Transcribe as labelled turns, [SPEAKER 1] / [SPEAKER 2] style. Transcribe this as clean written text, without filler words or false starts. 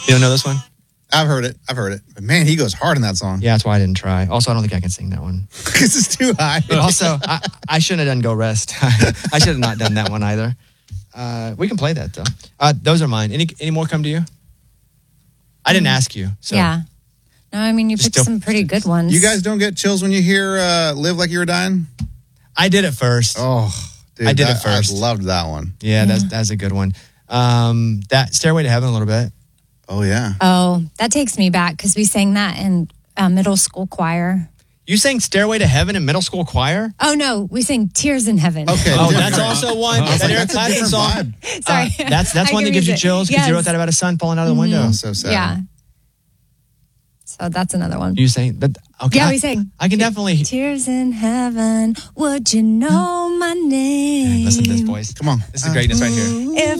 [SPEAKER 1] You don't know this one?
[SPEAKER 2] I've heard it. But man, he goes hard in that song.
[SPEAKER 1] Yeah, that's why I didn't try. Also, I don't think I can sing that one.
[SPEAKER 2] Because it's too high.
[SPEAKER 1] But also, I shouldn't have done Go Rest. I should have not done that one either. We can play that, though. Those are mine. Any more come to you? I didn't ask you. So.
[SPEAKER 3] Yeah. No, I mean, you picked some pretty good ones.
[SPEAKER 2] You guys don't get chills when you hear Live Like You Were Dying?
[SPEAKER 1] I did it first.
[SPEAKER 2] Oh, dude.
[SPEAKER 1] I did it first.
[SPEAKER 2] I loved that one.
[SPEAKER 1] Yeah, that's a good one. That Stairway to Heaven a little bit.
[SPEAKER 2] Oh, yeah.
[SPEAKER 3] Oh, that takes me back because we sang that in middle school choir.
[SPEAKER 1] You sang Stairway to Heaven in middle school choir?
[SPEAKER 3] Oh, no. We sang Tears in Heaven.
[SPEAKER 2] Okay.
[SPEAKER 1] Oh, that's also one. That Eric Clapton song.
[SPEAKER 3] Sorry.
[SPEAKER 1] That's one that gives you chills because you wrote that about a son falling out of the window.
[SPEAKER 2] Oh, so sad.
[SPEAKER 3] Yeah. So that's another one.
[SPEAKER 1] You sang that? Okay.
[SPEAKER 3] Yeah, we sang.
[SPEAKER 1] I can definitely.
[SPEAKER 3] Tears in Heaven, would you know my name?
[SPEAKER 1] Listen to this voice.
[SPEAKER 2] Come on.
[SPEAKER 1] This is greatness right here.
[SPEAKER 3] If